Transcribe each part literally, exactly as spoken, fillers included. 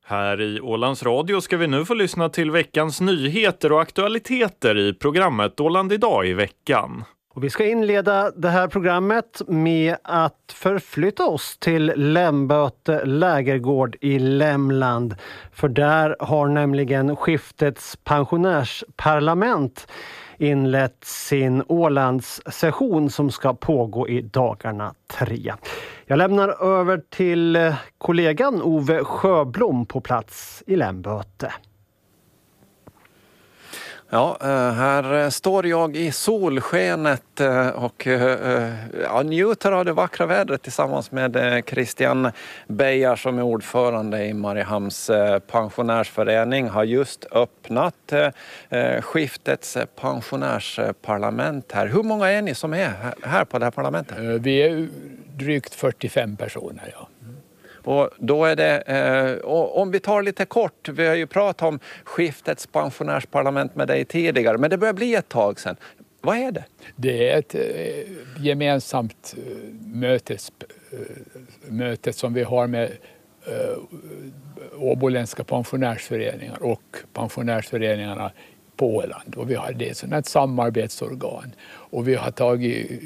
Här i Ålands Radio ska vi nu få lyssna till veckans nyheter och aktualiteter i programmet Åland idag i veckan. Och vi ska inleda det här programmet med att förflytta oss till Lemböte lägergård i Lämland. För där har nämligen skiftets pensionärsparlament inlett sin Ålands session som ska pågå i dagarna tre. Jag lämnar över till kollegan Ove Sjöblom på plats i Lemböte. Ja, här står jag i solskenet och ja, njuter av det vackra vädret tillsammans med Christian Bejar som är ordförande i Mariehamns pensionärsförening. Har just öppnat skiftets pensionärsparlament här. Hur många är ni som är här på det här parlamentet? Vi är drygt fyrtiofem personer, ja. Och då är det, eh, och om vi tar lite kort, vi har ju pratat om skiftets pensionärsparlament med dig tidigare, men det börjar bli ett tag sedan. Vad är det? Det är ett eh, gemensamt eh, mötes, eh, möte som vi har med eh, åboländska pensionärsföreningar och pensionärsföreningarna på Åland. Och vi har det som ett samarbetsorgan. Och vi har tagit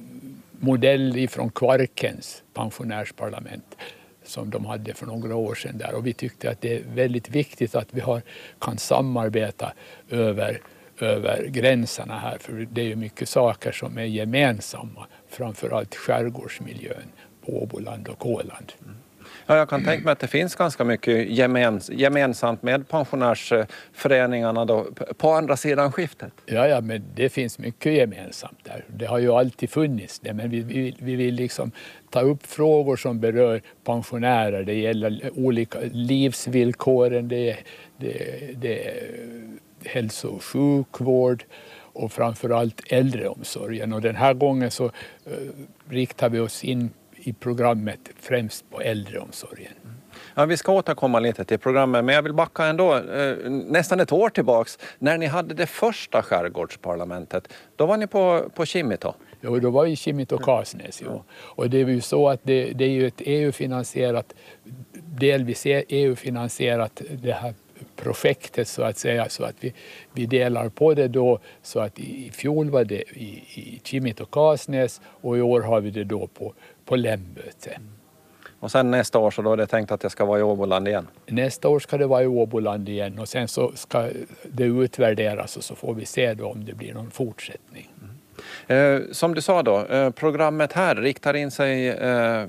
modell ifrån Kvarkens pensionärsparlament som de hade för några år sedan där. Och vi tyckte att det är väldigt viktigt att vi har, kan samarbeta över, över gränserna här. För det är ju mycket saker som är gemensamma. Framförallt skärgårdsmiljön på Åboland och Åland. Ja, jag kan tänka mig att det finns ganska mycket gemens, gemensamt med pensionärsföreningarna då, på andra sidan skiftet. Ja, ja, men det finns mycket gemensamt där. Det har ju alltid funnits det, men vi, vi, vi vill liksom ta upp frågor som berör pensionärer. Det gäller olika livsvillkoren, det, det, det är hälso- och sjukvård och framförallt äldreomsorgen. Och den här gången så uh, riktar vi oss in i programmet främst på äldreomsorgen. Ja, vi ska återkomma lite till programmet, men jag vill backa ändå eh, nästan ett år tillbaks när ni hade det första skärgårdsparlamentet. Då var ni på, på Kimito. Ja, då var vi i Kimito och Kasnäs. Ja. Och det är ju så att det, det är ju ett E U-finansierat, delvis E U-finansierat det här projektet så att säga, så att vi, vi delar på det då, så att i, i fjol var det i, i Kimito och Kasnäs och i år har vi det då på, på Lemböte. Och sen nästa år så då är det tänkt att det ska vara i Åboland igen? Nästa år ska det vara i Åboland igen och sen så ska det utvärderas och så får vi se då om det blir någon fortsättning. Mm. Eh, som du sa då, eh, programmet här riktar in sig eh,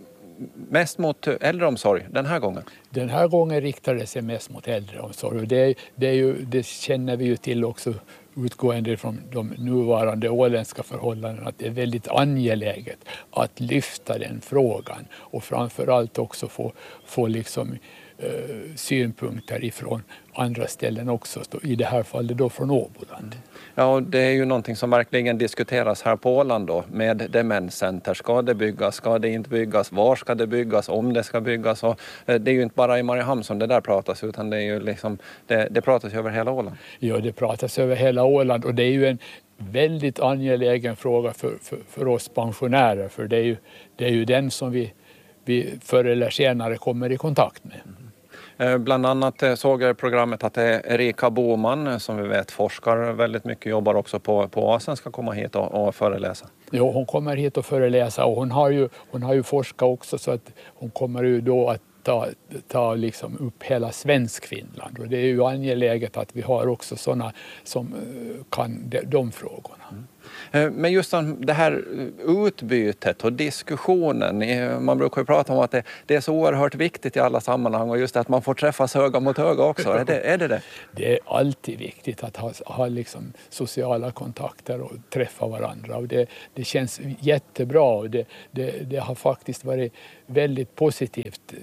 mest mot äldreomsorg den här gången? Den här gången riktar det sig mest mot äldreomsorg och det, det, är ju, det känner vi ju till också utgående från de nuvarande åländska förhållandena att det är väldigt angeläget att lyfta den frågan och framförallt också få, få liksom, eh, synpunkter ifrån andra ställen också, i det här fallet då från Åboland. Ja, och det är ju någonting som verkligen diskuteras här på Åland då med demenscenter. Ska det byggas, ska det inte byggas, var ska det byggas, om det ska byggas? Och det är ju inte bara i Mariehamn som det där pratas utan det är ju liksom, det, det pratas över hela Åland. Ja, det pratas över hela Åland och det är ju en väldigt angelägen fråga för, för, för oss pensionärer för det är ju, det är ju den som vi, vi förr eller senare kommer i kontakt med. Bland annat såg jag i programmet att Erika Boman som vi vet forskar väldigt mycket, jobbar också på, på Asen, ska komma hit och, och föreläsa. Jo, hon kommer hit och föreläsa och hon har ju, hon har ju forskat också så att hon kommer ju då att ta, ta liksom upp hela Svenskfinland och det är ju angeläget att vi har också sådana som kan de, de frågorna. Mm. Men just det här utbytet och diskussionen, man brukar ju prata om att det, det är så oerhört viktigt i alla sammanhang och just att man får träffas öga mot öga också, är det är det? Det, det är alltid viktigt att ha, ha liksom sociala kontakter och träffa varandra och det, det känns jättebra och det, det, det har faktiskt varit väldigt positivt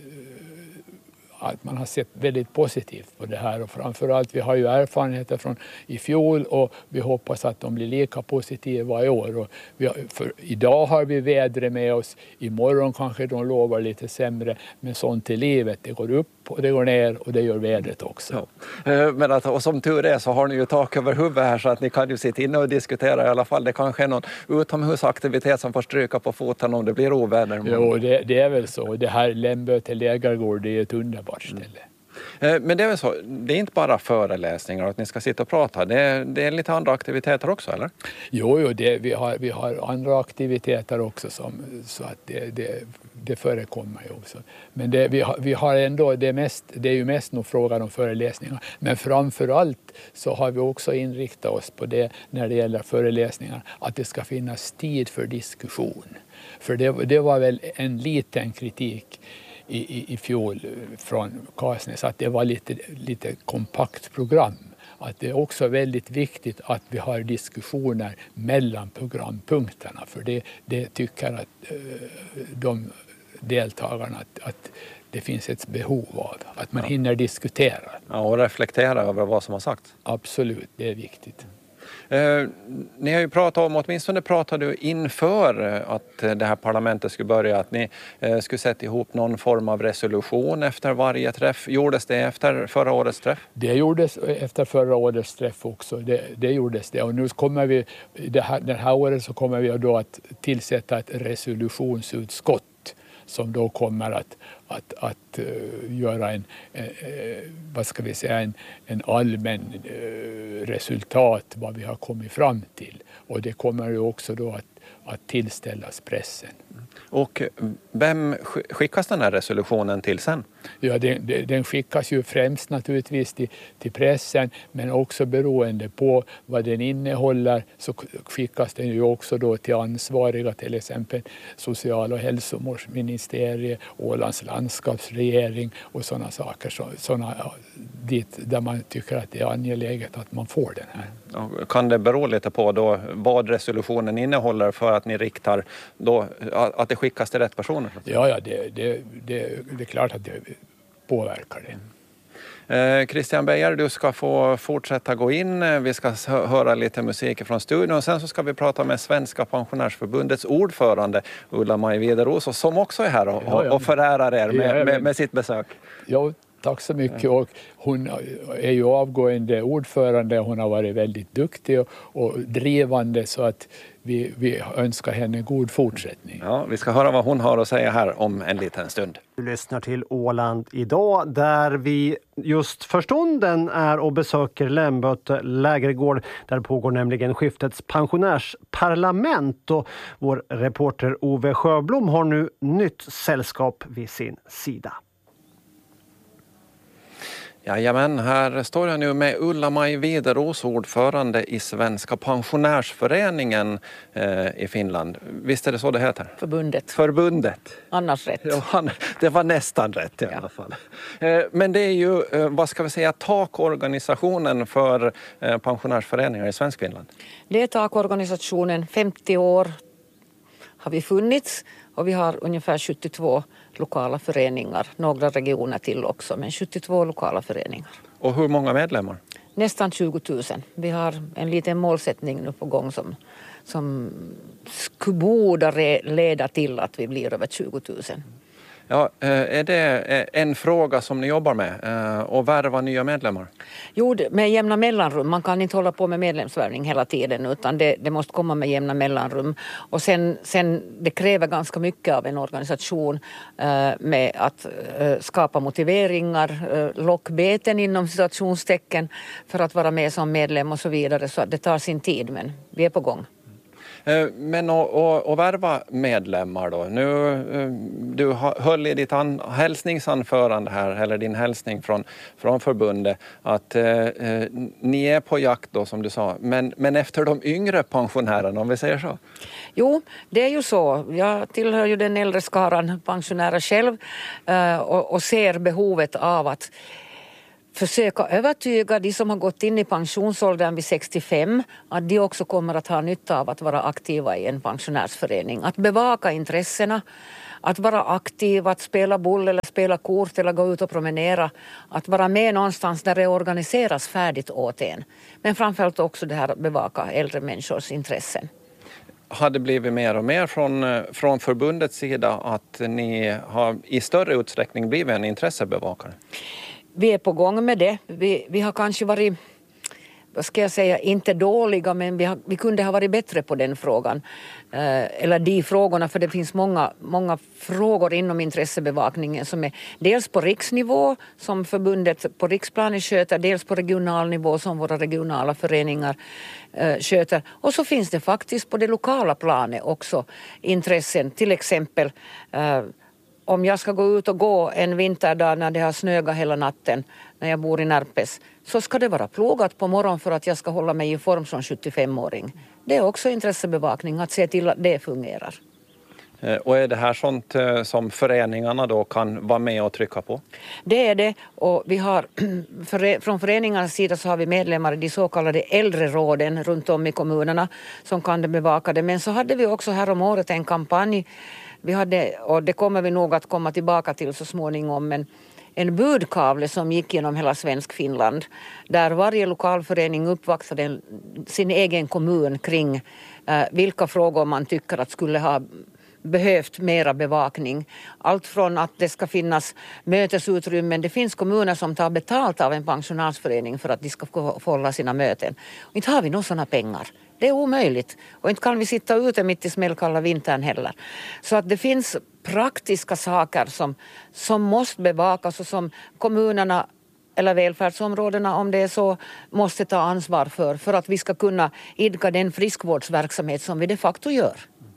att man har sett väldigt positivt på det här och framförallt vi har ju erfarenheter från i fjol och vi hoppas att de blir lika positiva i år. Och vi har, för idag har vi vädret med oss, imorgon kanske de lovar lite sämre men sånt i livet, det går upp och det går ner och det gör vädret också. Ja. Men att, och som tur är så har ni ju tak över huvudet här så att ni kan ju sitta inne och diskutera i alla fall. Det kanske är någon utomhusaktivitet som får stryka på foten om det blir oväder. Jo, det, det är väl så. Det här Lemböte lägergård, det är ett underbart ställe. Men det är väl så, det är inte bara föreläsningar att ni ska sitta och prata, det är, det är lite andra aktiviteter också, eller? Jo, jo det, vi, har, vi har andra aktiviteter också som, så att det, det, det förekommer ju också. Men det, vi, har, vi har ändå, det, mest, det är ju mest nog frågan om föreläsningar. Men framförallt så har vi också inriktat oss på det när det gäller föreläsningar, att det ska finnas tid för diskussion. För det, det var väl en liten kritik i, i, i fjol från Kasnäs, att det var lite, lite kompakt program. Att det är också väldigt viktigt att vi har diskussioner mellan programpunkterna. För det, det tycker att de deltagarna att, att det finns ett behov av. Att man ja. hinner diskutera. Ja, och reflektera över vad som har sagts. Absolut, det är viktigt. Eh, ni har ju pratat om, åtminstone pratade du inför att det här parlamentet skulle börja, att ni eh, skulle sätta ihop någon form av resolution efter varje träff. Gjordes det efter förra årets träff? Det gjordes efter förra årets träff också. Det, det gjordes det. Och nu kommer vi, det här, det här året så kommer vi då att tillsätta ett resolutionsutskott som då kommer att, att, att uh, göra en, uh, vad ska vi säga, en, en allmän uh, resultat vad vi har kommit fram till. Och det kommer ju också då att, att tillställas pressen. Och vem skickas den här resolutionen till sen? Ja, den, den skickas ju främst naturligtvis till, till pressen, men också beroende på vad den innehåller så skickas den ju också då till ansvariga, till exempel social- och hälsovårdsministeriet, Ålands landskapsregering och sådana saker, så, såna, dit där man tycker att det är angeläget att man får den här. Kan det bero lite på då vad resolutionen innehåller för att ni riktar då, att det skickas till rätt personer? Ja, ja det, det, det, det är klart att det påverkar det. Eh, Christian Beijer, du ska få fortsätta gå in. Vi ska höra lite musik från studion och sen så ska vi prata med Svenska pensionärsförbundets ordförande Ulla-Maj Wideroos, som också är här och, ja, ja. och förärar er med, ja, med, med sitt besök. Ja, tack så mycket. Och hon är ju avgående ordförande. Hon har varit väldigt duktig och, och drivande, så att vi, vi önskar henne god fortsättning. Ja, vi ska höra vad hon har att säga här om en liten stund. Du lyssnar till Åland idag, där vi just för stunden är och besöker Lemböte lägergård. Där pågår nämligen skiftets pensionärsparlament, och vår reporter Ove Sjöblom har nu nytt sällskap vid sin sida. Jajamän, här står jag nu med Ulla-Maj Wideroos, ordförande i Svenska pensionärsföreningen eh, i Finland. Visst är det så det heter? Förbundet. Förbundet. Annars rätt. Ja, det var nästan rätt i ja. alla fall. Eh, men det är ju, eh, vad ska vi säga, takorganisationen för eh, pensionärsföreningar i svensk Finland. Det är takorganisationen. femtio år har vi funnits. Och vi har ungefär sjuttiotvå lokala föreningar, några regioner till också, men sjuttiotvå lokala föreningar. Och hur många medlemmar? Nästan tjugo tusen. Vi har en liten målsättning nu på gång som, som borde leda till att vi blir över tjugo tusen. Ja, är det en fråga som ni jobbar med, att värva nya medlemmar? Jo, med jämna mellanrum. Man kan inte hålla på med medlemsvärvning hela tiden, utan det, det måste komma med jämna mellanrum. Och sen, sen det kräver ganska mycket av en organisation eh, med att eh, skapa motiveringar, eh, lockbeten inom situationstecken för att vara med som medlem och så vidare. Så det tar sin tid, men vi är på gång. Men att värva medlemmar då, nu, du höll i ditt an, hälsningsanförande här, eller din hälsning från, från förbundet, att eh, ni är på jakt då, som du sa, men, men efter de yngre pensionärerna, om vi säger så? Jo, det är ju så. Jag tillhör ju den äldre skaran pensionärer själv eh, och, och ser behovet av att försöka övertyga de som har gått in i pensionsåldern vid sextiofem att de också kommer att ha nytta av att vara aktiva i en pensionärsförening. Att bevaka intressena, att vara aktiv, att spela boll eller spela kort eller gå ut och promenera. Att vara med någonstans där det organiseras färdigt åt en. Men framförallt också det här att bevaka äldre människors intressen. Har det blivit mer och mer från, från förbundets sida att ni har i större utsträckning blivit en intressebevakare? Vi är på gång med det. Vi, vi har kanske varit vad ska jag säga, inte dåliga, men vi, har, vi kunde ha varit bättre på den frågan. Eh, eller de frågorna, för det finns många, många frågor inom intressebevakningen som är dels på riksnivå som förbundet på riksplanet sköter, dels på regional nivå som våra regionala föreningar eh, sköter. Och så finns det faktiskt på det lokala planet också intressen, till exempel eh, om jag ska gå ut och gå en vinterdag när det har snögat hela natten när jag bor i Närpes, så ska det vara plogat på morgon för att jag ska hålla mig i form som sjuttiofem-åring. Det är också intressebevakning att se till att det fungerar. Och är det här sånt som föreningarna då kan vara med och trycka på? Det är det, och vi har, från föreningarnas sida så har vi medlemmar i de så kallade äldreråden runt om i kommunerna som kan bevaka det. Men så hade vi också här om året en kampanj. Vi hade, och det kommer vi nog att komma tillbaka till så småningom, men en budkavle som gick genom hela svensk Finland där varje lokalförening uppvaktade sin egen kommun kring eh, vilka frågor man tycker att skulle ha behövt mera bevakning. Allt från att det ska finnas mötesutrymmen. Det finns kommuner som tar betalt av en pensionärsförening för att de ska få hålla sina möten. Och inte har vi några sådana pengar. Det är omöjligt. Och inte kan vi sitta ute mitt i smällkalla vintern heller. Så att det finns praktiska saker som, som måste bevakas och som kommunerna eller välfärdsområdena, om det är så, måste ta ansvar för. För att vi ska kunna idka den friskvårdsverksamhet som vi de facto gör.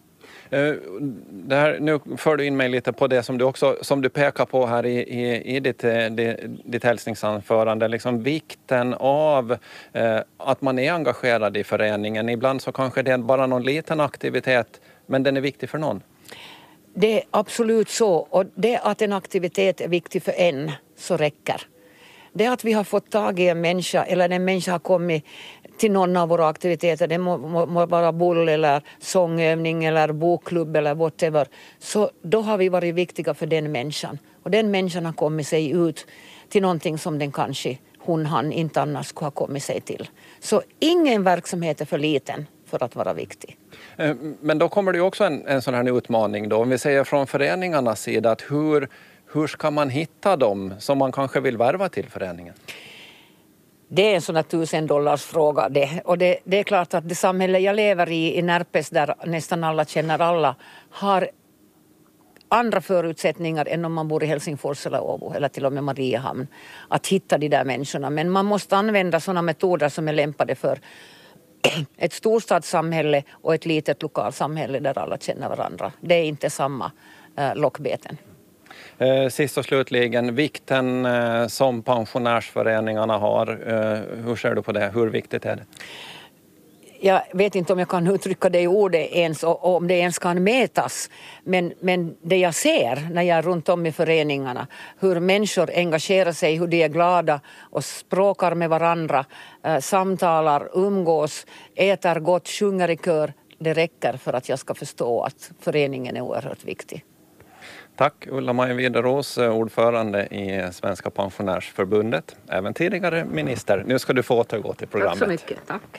Det här, nu för du in mig lite på det som du också som du pekar på här i, i, i ditt, ditt, ditt hälsningsanförande, liksom vikten av eh, att man är engagerad i föreningen. Ibland så kanske det är bara någon liten aktivitet, men den är viktig för någon. Det är absolut så, och det att en aktivitet är viktig för en så räcker. Det att vi har fått tag i en människa eller en människa har kommit till någon av våra aktiviteter, det må, må, må vara boll eller sångövning eller bokklubb eller whatever, så då har vi varit viktiga för den människan. Och den människan har kommit sig ut till någonting som den kanske hon han inte annars skulle ha kommit sig till. Så ingen verksamhet är för liten för att vara viktig. Men då kommer det också en, en sån här utmaning då, om vi säger från föreningarnas sida, att hur, hur ska man hitta dem som man kanske vill värva till föreningen? Det är en sån här tusen dollars fråga det. Och det, det är klart att det samhälle jag lever i, i Närpes, där nästan alla känner alla, har andra förutsättningar än om man bor i Helsingfors eller Åbo eller till och med Mariehamn att hitta de där människorna. Men man måste använda sådana metoder som är lämpade för ett storstadssamhälle och ett litet lokalsamhälle där alla känner varandra. Det är inte samma eh, lockbeten. Sist och slutligen, vikten eh, som pensionärsföreningarna har. Eh, hur ser du på det? Hur viktigt är det? Jag vet inte om jag kan uttrycka det i ord ens och om det ens kan mätas. Men, men det jag ser när jag är runt om i föreningarna, hur människor engagerar sig, hur de är glada och språkar med varandra, eh, samtalar, umgås, äter gott, sjunger i kör. Det räcker för att jag ska förstå att föreningen är oerhört viktig. Tack Ulla-Maj Widerås, ordförande i Svenska pensionärsförbundet, även tidigare minister. Nu ska du få återgå till programmet. Tack så mycket, tack.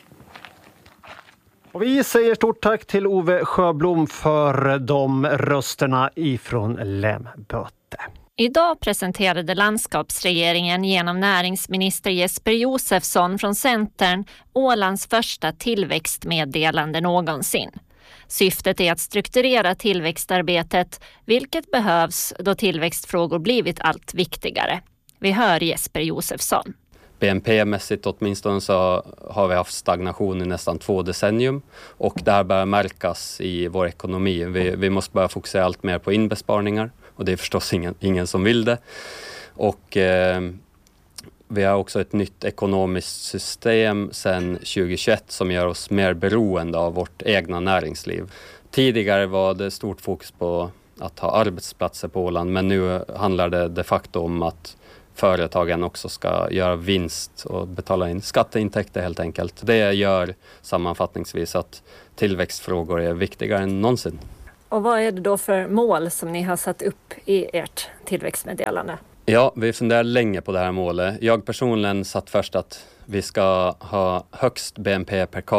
Och vi säger stort tack till Ove Sjöblom för de rösterna ifrån Lämböte. Idag presenterade landskapsregeringen genom näringsminister Jesper Josefsson från Centern Ålands första tillväxtmeddelande någonsin. Syftet är att strukturera tillväxtarbetet, vilket behövs då tillväxtfrågor blivit allt viktigare. Vi hör Jesper Josefsson. B N P-mässigt åtminstone så har vi haft stagnation i nästan två decennium och det här börjar märkas i vår ekonomi. Vi, vi måste börja fokusera allt mer på inbesparingar och det är förstås ingen, ingen som vill det. Och eh, vi har också ett nytt ekonomiskt system sedan tjugohundratjugoett som gör oss mer beroende av vårt egna näringsliv. Tidigare var det stort fokus på att ha arbetsplatser på Åland, men nu handlar det de facto om att företagen också ska göra vinst och betala in skatteintäkter helt enkelt. Det gör sammanfattningsvis att tillväxtfrågor är viktigare än någonsin. Och vad är det då för mål som ni har satt upp i ert tillväxtmeddelande? Ja, vi funderar länge på det här målet. Jag personligen satt först att vi ska ha högst B N P per capita